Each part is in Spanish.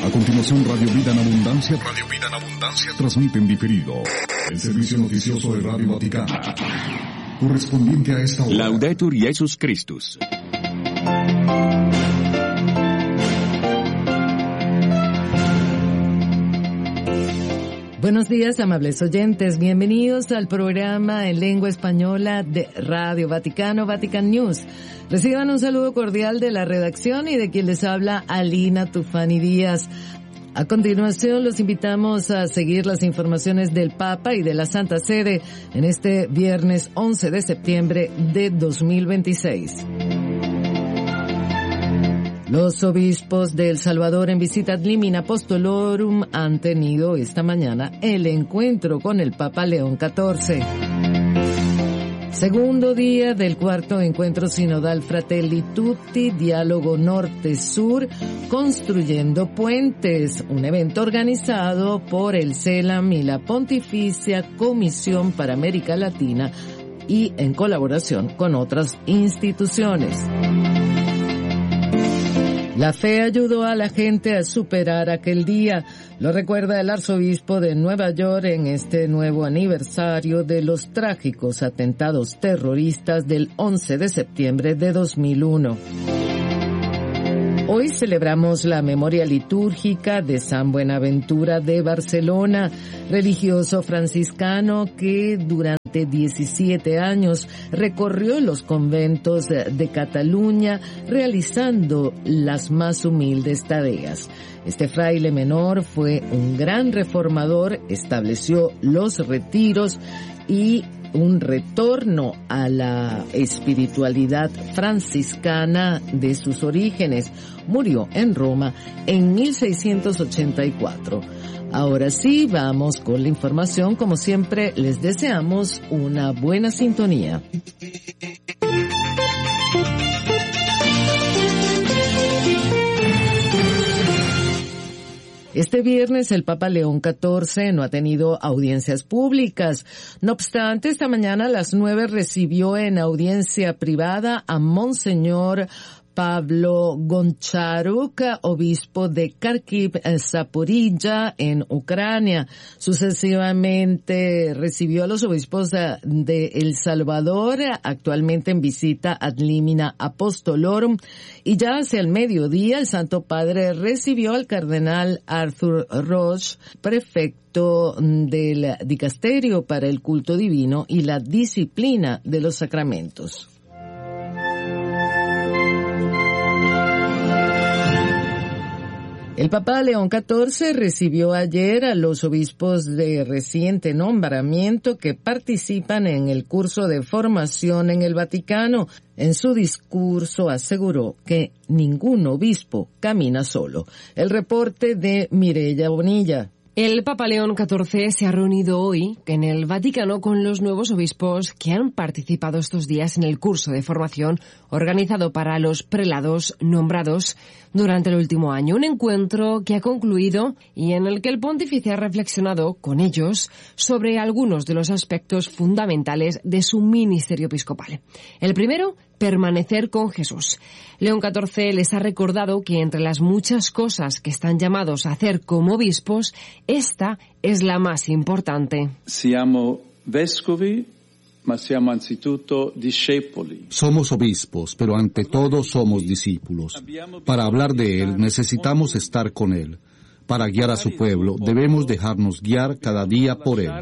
A continuación, Radio Vida en Abundancia. Radio Vida en Abundancia transmite en diferido el servicio noticioso de Radio Vaticano, correspondiente a esta hora. Laudetur Jesus Christus. Buenos días, amables oyentes. Bienvenidos al programa en lengua española de Radio Vaticano, Vatican News. Reciban un saludo cordial de la redacción y de quien les habla, Alina Tufani Díaz. A continuación, los invitamos a seguir las informaciones del Papa y de la Santa Sede en este viernes 11 de septiembre de 2026. Los obispos de El Salvador en visita ad limina apostolorum han tenido esta mañana el encuentro con el Papa León XIV. Segundo día del cuarto encuentro sinodal Fratelli Tutti, diálogo norte-sur, construyendo puentes, un evento organizado por el CELAM y la Pontificia Comisión para América Latina y en colaboración con otras instituciones. La fe ayudó a la gente a superar aquel día, lo recuerda el arzobispo de Nueva York en este nuevo aniversario de los trágicos atentados terroristas del 11 de septiembre de 2001. Hoy celebramos la memoria litúrgica de San Buenaventura de Barcelona, religioso franciscano que durante 17 años recorrió los conventos de Cataluña realizando las más humildes tareas. Este fraile menor fue un gran reformador, estableció los retiros y un retorno a la espiritualidad franciscana de sus orígenes. Murió en Roma en 1684. Ahora sí, vamos con la información. Como siempre, les deseamos una buena sintonía. Este viernes el Papa León XIV no ha tenido audiencias públicas. No obstante, esta mañana a las 9 recibió en audiencia privada a Monseñor Pablo Goncharuk, obispo de Kharkiv, Zaporilla, en Ucrania. Sucesivamente recibió a los obispos de El Salvador, actualmente en visita ad limina apostolorum, y ya hacia el mediodía el Santo Padre recibió al cardenal Arthur Roche, prefecto del Dicasterio para el Culto Divino y la Disciplina de los Sacramentos. El Papa León XIV recibió ayer a los obispos de reciente nombramiento que participan en el curso de formación en el Vaticano. En su discurso aseguró que ningún obispo camina solo. El reporte de Mireya Bonilla. El Papa León XIV se ha reunido hoy en el Vaticano con los nuevos obispos que han participado estos días en el curso de formación organizado para los prelados nombrados durante el último año. Un encuentro que ha concluido y en el que el pontífice ha reflexionado con ellos sobre algunos de los aspectos fundamentales de su ministerio episcopal. El primero, permanecer con Jesús. León XIV les ha recordado que entre las muchas cosas que están llamados a hacer como obispos, esta es la más importante. Siamo vescovi, ma siamo anzitutto discepoli. Somos obispos, pero ante todo somos discípulos. Para hablar de Él necesitamos estar con Él. Para guiar a su pueblo debemos dejarnos guiar cada día por Él.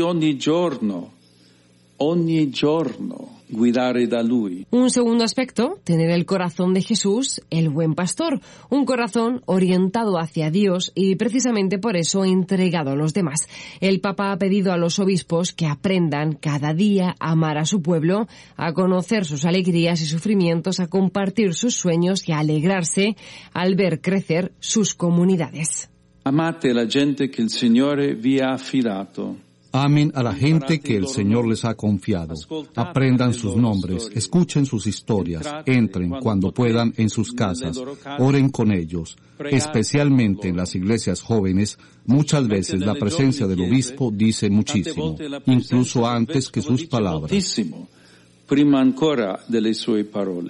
Ogni giorno guidare da Lui. Un segundo aspecto, tener el corazón de Jesús, el buen pastor, un corazón orientado hacia Dios y precisamente por eso entregado a los demás. El Papa ha pedido a los obispos que aprendan cada día a amar a su pueblo, a conocer sus alegrías y sufrimientos, a compartir sus sueños y a alegrarse al ver crecer sus comunidades. Amate la gente que el Signore vi ha affidato. Amen a la gente que el Señor les ha confiado. Aprendan sus nombres, escuchen sus historias, entren cuando puedan en sus casas, oren con ellos. Especialmente en las iglesias jóvenes, muchas veces la presencia del obispo dice muchísimo, incluso antes que sus palabras. Prima ancora delle sue parole.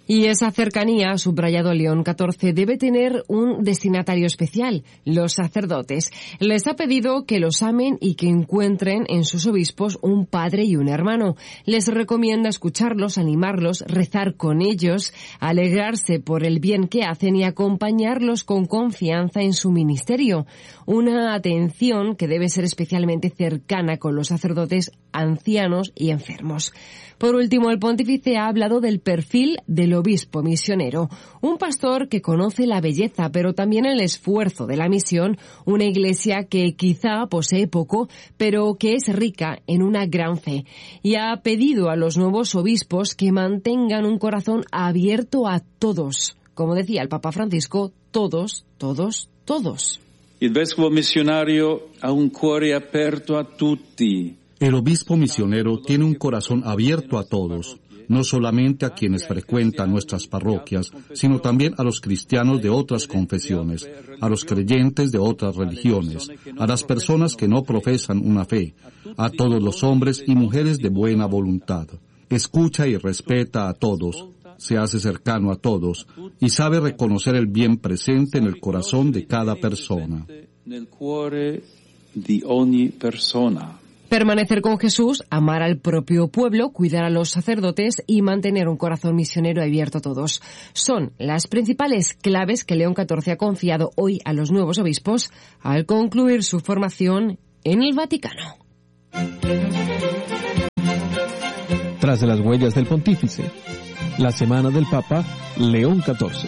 Y esa cercanía, ha subrayado León XIV, debe tener un destinatario especial, los sacerdotes. Les ha pedido que los amen y que encuentren en sus obispos un padre y un hermano. Les recomienda escucharlos, animarlos, rezar con ellos, alegrarse por el bien que hacen y acompañarlos con confianza en su ministerio. Una atención que debe ser especialmente cercana con los sacerdotes ancianos y enfermos. Por último, el pontífice ha hablado del perfil del obispo misionero, un pastor que conoce la belleza, pero también el esfuerzo de la misión, una iglesia que quizá posee poco, pero que es rica en una gran fe. Y ha pedido a los nuevos obispos que mantengan un corazón abierto a todos. Como decía el Papa Francisco, todos, todos, todos. Il vescovo missionario ha un cuore aperto a tutti. El obispo misionero tiene un corazón abierto a todos, no solamente a quienes frecuentan nuestras parroquias, sino también a los cristianos de otras confesiones, a los creyentes de otras religiones, a las personas que no profesan una fe, a todos los hombres y mujeres de buena voluntad. Escucha y respeta a todos, se hace cercano a todos y sabe reconocer el bien presente en el corazón de cada persona. Permanecer con Jesús, amar al propio pueblo, cuidar a los sacerdotes y mantener un corazón misionero abierto a todos. Son las principales claves que León XIV ha confiado hoy a los nuevos obispos al concluir su formación en el Vaticano. Tras de las huellas del pontífice, la semana del Papa León XIV.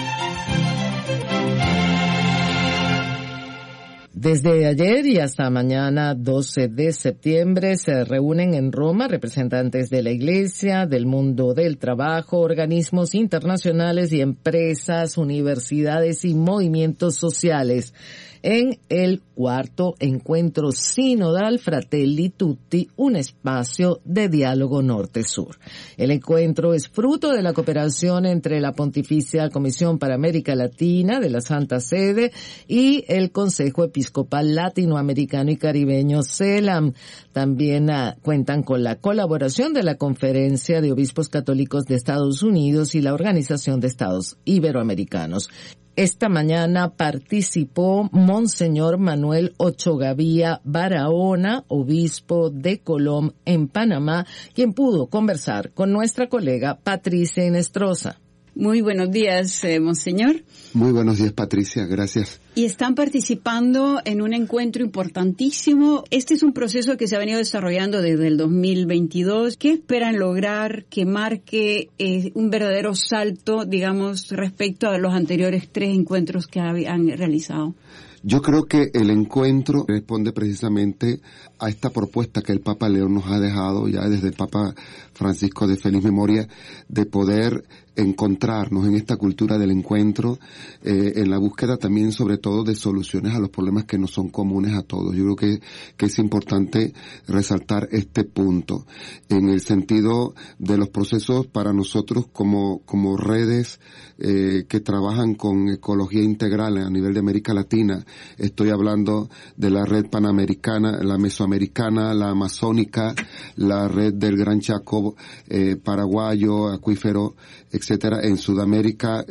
Desde ayer y hasta mañana 12 de septiembre se reúnen en Roma representantes de la Iglesia, del mundo del trabajo, organismos internacionales y empresas, universidades y movimientos sociales en el cuarto encuentro sinodal Fratelli Tutti, un espacio de diálogo norte-sur. El encuentro es fruto de la cooperación entre la Pontificia Comisión para América Latina de la Santa Sede y el Consejo Episcopal Latinoamericano y Caribeño CELAM. También cuentan con la colaboración de la Conferencia de Obispos Católicos de Estados Unidos y la Organización de Estados Iberoamericanos. Esta mañana participó Monseñor Manuel Ochogavía Barahona, obispo de Colón en Panamá, quien pudo conversar con nuestra colega Patricia Inestrosa. Muy buenos días, Monseñor. Muy buenos días, Patricia. Gracias. Y están participando en un encuentro importantísimo. Este es un proceso que se ha venido desarrollando desde el 2022. ¿Qué esperan lograr que marque un verdadero salto, digamos, respecto a los anteriores 3 encuentros que han realizado? Yo creo que el encuentro responde precisamente a esta propuesta que el Papa León nos ha dejado ya desde el Papa Francisco de feliz memoria, de poder encontrarnos en esta cultura del encuentro, en la búsqueda también sobre todo de soluciones a los problemas que no son comunes a todos. Yo creo que es importante resaltar este punto en el sentido de los procesos para nosotros como redes que trabajan con ecología integral a nivel de América Latina. Estoy hablando de la red panamericana, la mesoamericana, la amazónica, la red del Gran Chaco paraguayo, acuífero, etcétera, en Sudamérica,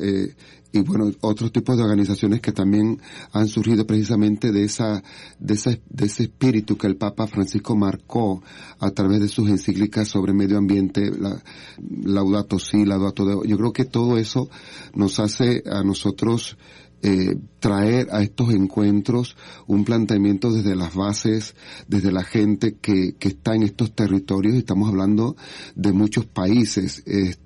y bueno, otros tipos de organizaciones que también han surgido precisamente de ese espíritu que el Papa Francisco marcó a través de sus encíclicas sobre medio ambiente, Laudato Si, Laudato Deo. Yo creo que todo eso nos hace a nosotros traer a estos encuentros un planteamiento desde las bases, desde la gente que está en estos territorios, y estamos hablando de muchos países,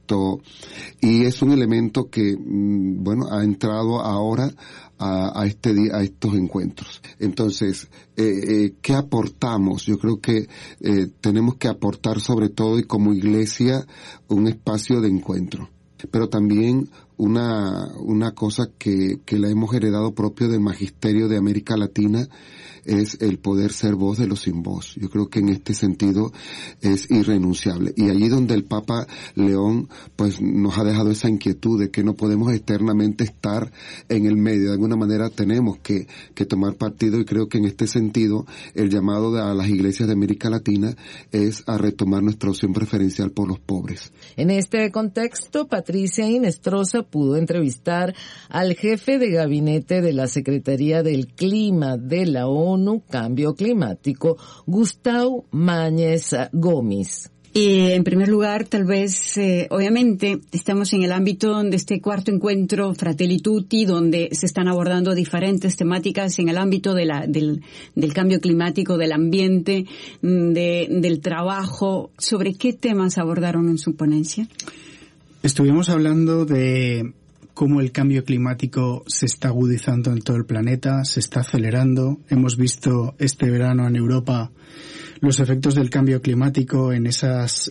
y es un elemento que, bueno, ha entrado ahora a estos encuentros. Entonces, ¿qué aportamos? Yo creo que tenemos que aportar sobre todo, y como iglesia, un espacio de encuentro, pero también una cosa que la hemos heredado propio del magisterio de América Latina es el poder ser voz de los sin voz. Yo creo que en este sentido es irrenunciable. Y allí donde el Papa León pues nos ha dejado esa inquietud de que no podemos externamente estar en el medio. De alguna manera tenemos que tomar partido, y creo que en este sentido el llamado a las iglesias de América Latina es a retomar nuestra opción preferencial por los pobres. En este contexto, Patricia Inestrosa pudo entrevistar al jefe de gabinete de la Secretaría del Clima de la ONU, Cambio Climático, Gustavo Mañez Gómez. En primer lugar, tal vez, obviamente, estamos en el ámbito de este cuarto encuentro Fratelli Tutti, donde se están abordando diferentes temáticas en el ámbito de del cambio climático, del ambiente, del trabajo. ¿Sobre qué temas abordaron en su ponencia? Estuvimos hablando de cómo el cambio climático se está agudizando en todo el planeta, se está acelerando. Hemos visto este verano en Europa los efectos del cambio climático en esos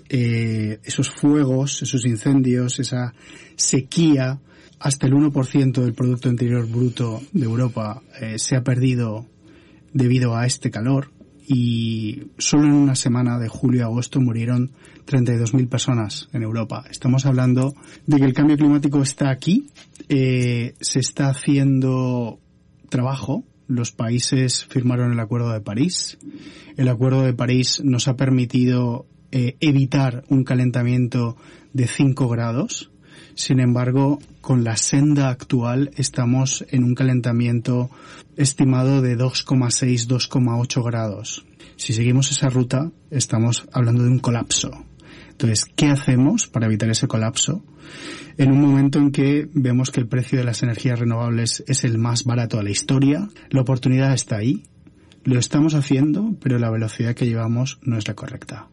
fuegos, esos incendios, esa sequía. Hasta el 1% del Producto Interior Bruto de Europa se ha perdido debido a este calor, y solo en una semana de julio a agosto murieron 32.000 personas en Europa. Estamos hablando de que el cambio climático está aquí, se está haciendo trabajo. Los países firmaron el Acuerdo de París. El Acuerdo de París nos ha permitido evitar un calentamiento de 5 grados. Sin embargo, con la senda actual estamos en un calentamiento estimado de 2,6, 2,8 grados. Si seguimos esa ruta, estamos hablando de un colapso. Entonces, ¿qué hacemos para evitar ese colapso? En un momento en que vemos que el precio de las energías renovables es el más barato de la historia, la oportunidad está ahí, lo estamos haciendo, pero la velocidad que llevamos no es la correcta.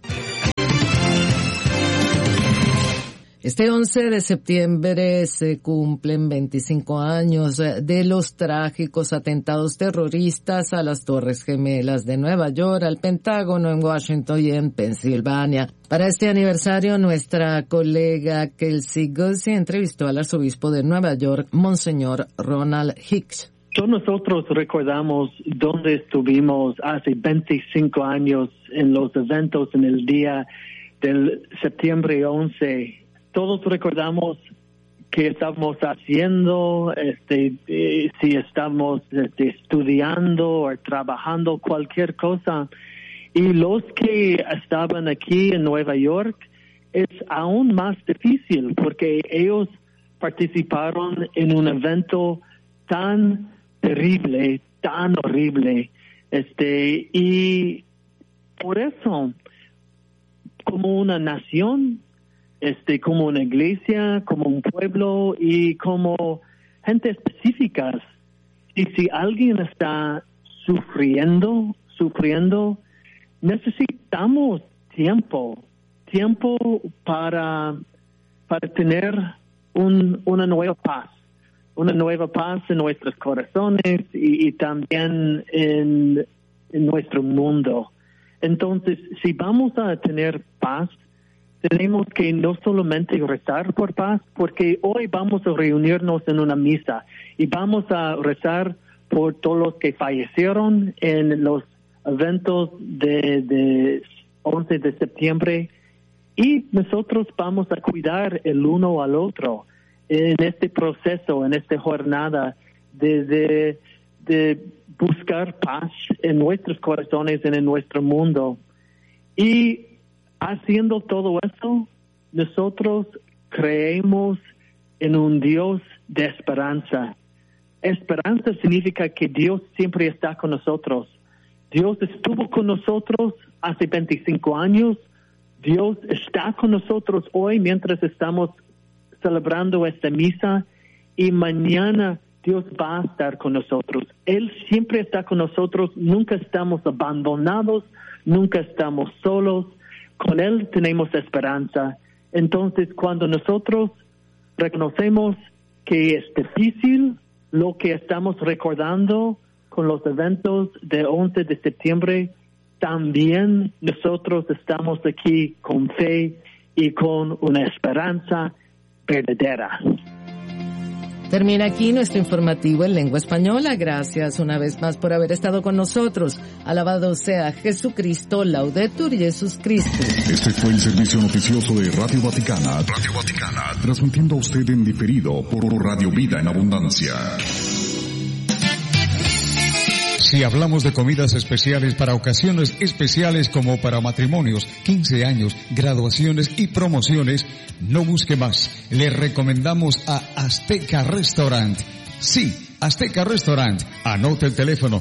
Este 11 de septiembre se cumplen 25 años de los trágicos atentados terroristas a las Torres Gemelas de Nueva York, al Pentágono en Washington y en Pensilvania. Para este aniversario, nuestra colega Kelsey Gussie entrevistó al arzobispo de Nueva York, Monseñor Ronald Hicks. Todos nosotros recordamos dónde estuvimos hace 25 años en los eventos en el día del septiembre 11. Todos recordamos qué estamos haciendo, si estamos estudiando o trabajando, cualquier cosa. Y los que estaban aquí en Nueva York es aún más difícil porque ellos participaron en un evento tan terrible, tan horrible, y por eso, como una nación, como una iglesia, como un pueblo y como gente específica, y si alguien está sufriendo, necesitamos tiempo para tener una nueva paz en nuestros corazones y también en nuestro mundo. Entonces, si vamos a tener paz, tenemos que no solamente rezar por paz, porque hoy vamos a reunirnos en una misa y vamos a rezar por todos los que fallecieron en los eventos de 11 de septiembre, y nosotros vamos a cuidar el uno al otro en este proceso, en esta jornada de buscar paz en nuestros corazones y en nuestro mundo. Y haciendo todo eso, nosotros creemos en un Dios de esperanza. Esperanza significa que Dios siempre está con nosotros. Dios estuvo con nosotros hace 25 años. Dios está con nosotros hoy mientras estamos celebrando esta misa, y mañana Dios va a estar con nosotros. Él siempre está con nosotros, nunca estamos abandonados, nunca estamos solos. Con Él tenemos esperanza. Entonces, cuando nosotros reconocemos que es difícil lo que estamos recordando con los eventos de 11 de septiembre, también nosotros estamos aquí con fe y con una esperanza verdadera. Termina aquí nuestro informativo en lengua española. Gracias una vez más por haber estado con nosotros. Alabado sea Jesucristo, Laudetur Jesus Christus. Este fue el servicio noticioso de Radio Vaticana, transmitiendo a usted en diferido por Radio Vida en Abundancia. Si hablamos de comidas especiales para ocasiones especiales como para matrimonios, 15 años, graduaciones y promociones, no busque más. Le recomendamos a Azteca Restaurant. Sí, Azteca Restaurant. Anote el teléfono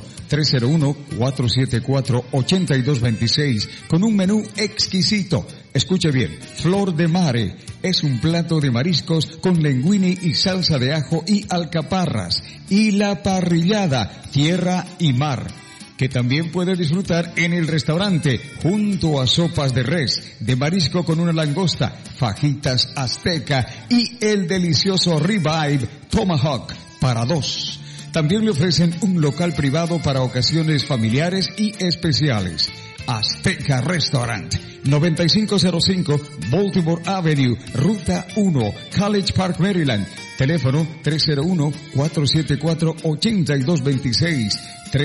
301-474-8226 con un menú exquisito. Escuche bien, Flor de Mare es un plato de mariscos con linguini y salsa de ajo y alcaparras. Y la parrillada, tierra y mar, que también puede disfrutar en el restaurante junto a sopas de res, de marisco con una langosta, fajitas azteca y el delicioso ribeye tomahawk para dos. También le ofrecen un local privado para ocasiones familiares y especiales. Azteca Restaurant, 9505 Baltimore Avenue, Ruta 1, College Park, Maryland. Teléfono 301-474-8226.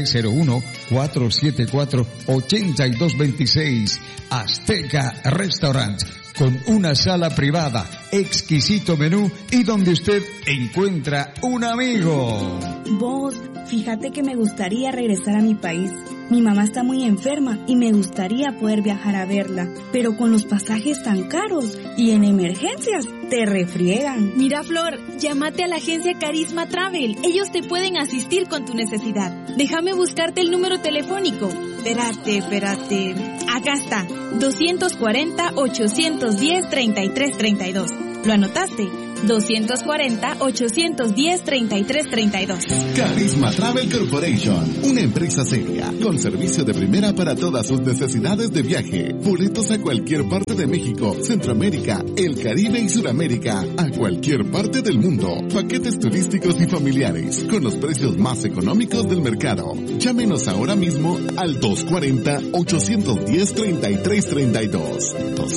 301-474-8226. Azteca Restaurant, con una sala privada, exquisito menú y donde usted encuentra un amigo. Vos, fíjate que me gustaría regresar a mi país. Mi mamá está muy enferma y me gustaría poder viajar a verla, pero con los pasajes tan caros y en emergencias te refriegan. Mira, Flor, llámate a la agencia Carisma Travel. Ellos te pueden asistir con tu necesidad. Déjame buscarte el número telefónico. Espérate. Acá está, 240-810-3332. ¿Lo anotaste? 240-810-3332. Carisma Travel Corporation, una empresa seria, con servicio de primera para todas sus necesidades de viaje. Boletos a cualquier parte de México, Centroamérica, el Caribe y Sudamérica, a cualquier parte del mundo. Paquetes turísticos y familiares, con los precios más económicos del mercado. Llámenos ahora mismo al 240-810-3332.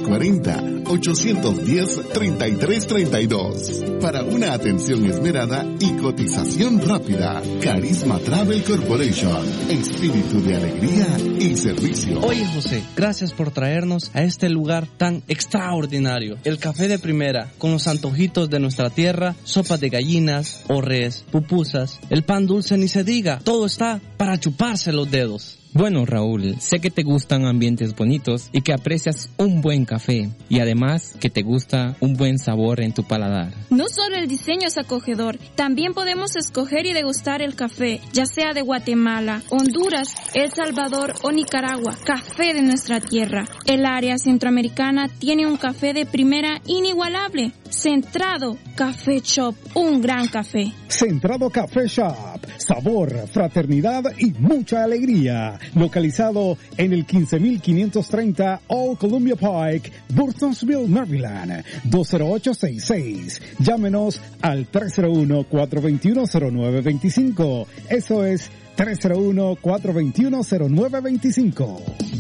240-810-3332. Para una atención esmerada y cotización rápida. Carisma Travel Corporation. Espíritu de alegría y servicio. Oye, José, gracias por traernos a este lugar tan extraordinario. El café de primera, con los antojitos de nuestra tierra, sopas de gallinas, o res, pupusas, el pan dulce ni se diga. Todo está para chuparse los dedos. Bueno, Raúl, sé que te gustan ambientes bonitos y que aprecias un buen café y además que te gusta un buen sabor en tu paladar. No solo el diseño es acogedor, también podemos escoger y degustar el café, ya sea de Guatemala, Honduras, El Salvador o Nicaragua, café de nuestra tierra. El área centroamericana tiene un café de primera inigualable. Centrado Café Shop, un gran café. Centrado Café Shop, sabor, fraternidad y mucha alegría. Localizado en el 15530 Old Columbia Pike, Burtonsville, Maryland, 20866. Llámenos al 301-421-0925. Eso es 301-421-0925.